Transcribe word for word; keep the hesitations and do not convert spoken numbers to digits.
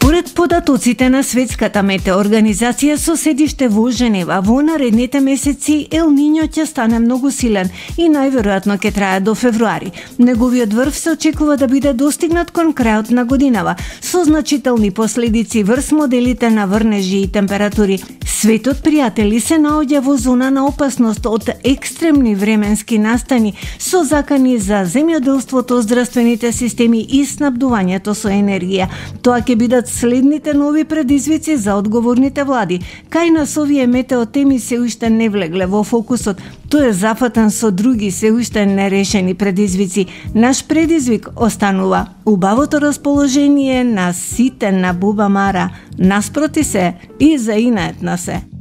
Според податоците на Светската метеоорганизација со седиште во Женева, во наредните месеци Ел Нињо ќе стане многу силен и најверојатно ќе трае до февруари. Неговиот врв се очекува да биде достигнат кон крајот на годинава, со значителни последици врз моделите на врнежи и температури. Светот, пријатели, се наоѓа во зона на опасност од екстремни временски настани, со закани за земјоделството, здравствените системи и снабдувањето со енергија. Тоа ќе бидат следните нови предизвици за одговорните влади. Кај нас овие метеотеми се уште не влегле во фокусот. Тој е зафатен со други се уште нерешени предизвици. Наш предизвик останува убавото расположение на сите на Буба Мара, наспроти се и заинает на се.